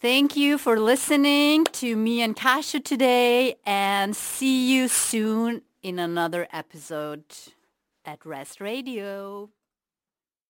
Thank you for listening to me and Kasha today, and see you soon in another episode at Rest Radio.